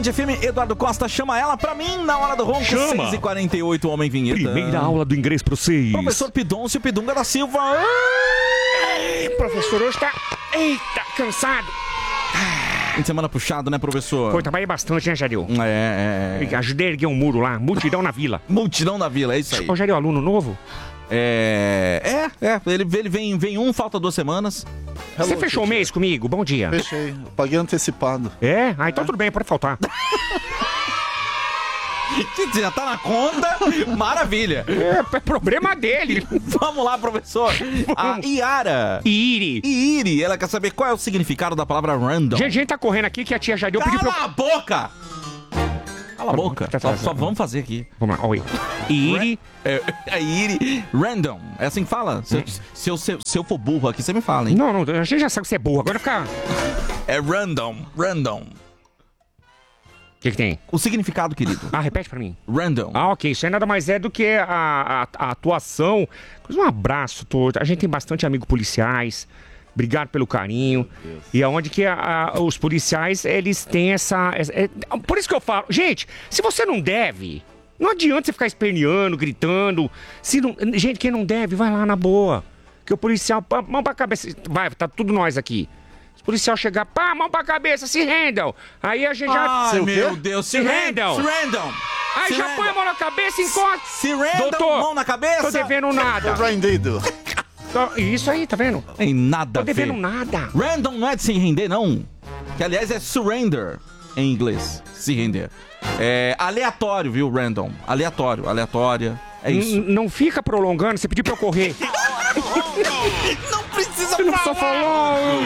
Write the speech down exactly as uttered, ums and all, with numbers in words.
Band F M, Eduardo Costa, chama ela pra mim na hora do ronco. Chama. seis e quarenta e oito, Homem Vinheta. Primeira aula do inglês pra vocês. Professor Pidoncio Pidunga da Silva. Ei, professor, hoje tá... Eita, cansado. Fim de semana puxado, né, professor? Pô, trabalhei bastante, né, Jadil? É, é, é. Ajudei a erguer um muro lá, multidão na vila. Multidão da vila, é isso aí. Ô, Jadil, aluno novo? É, é, é. Ele, ele vem, vem um, falta duas semanas. Hello, Você fechou o mês comigo? Bom dia. Fechei, paguei antecipado. É? Ah, então é. Tudo bem, pode faltar. Já tá na conta, maravilha. É, é problema dele. Vamos lá, professor. A Iara. Iri. Iri, ela quer saber qual é o significado da palavra random. Gente, gente tá correndo aqui que a tia Jadil pediu pra... Cala a boca! Cala a boca. Tá, tá, Só, tá, só tá. vamos fazer aqui. Vamos lá, olha. Iri. É, é Iri. Random. É assim que fala? Se eu, se, eu, se, eu, se eu for burro aqui, você me fala, hein? Não, não, a gente já sabe que você é burro. Agora fica... É random. Random. O que que tem? O significado, querido. Ah, repete pra mim. Random. Ah, ok. Isso aí nada mais é do que a, a, a atuação. Um abraço todo. A gente tem bastante amigos policiais. Obrigado pelo carinho. E aonde que a, a, os policiais, eles têm essa... essa é, por isso que eu falo... Gente, se você não deve, não adianta você ficar esperneando, gritando. Se não, gente, quem não deve, vai lá na boa. Que o policial... Pá, mão pra cabeça. Vai, tá tudo nós aqui. O policial chegar, pá, mão pra cabeça, se rendam. Aí a gente já... Ai, meu Deus, se, se rendam. rendam. Se rendam. Aí se já rendam. põe a mão na cabeça e encosta. Se rendam, Doutor, mão na cabeça. Tô devendo nada. Rendido. Tô- Isso aí, tá vendo? Tem nada Tô a ver. devendo nada. Random não é de se render, não. Que, aliás, é surrender em inglês. Se render. É aleatório, viu, random. Aleatório, aleatória. É isso. N- Não fica prolongando, você pediu pra eu correr. Não precisa Você não precisa falar.